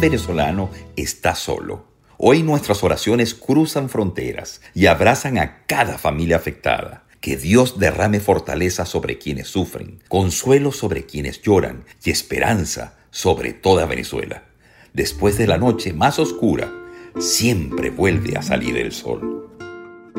venezolano está solo. Hoy nuestras oraciones cruzan fronteras y abrazan a cada familia afectada. Que Dios derrame fortaleza sobre quienes sufren, consuelo sobre quienes lloran y esperanza sobre toda Venezuela. Después de la noche más oscura, siempre vuelve a salir el sol.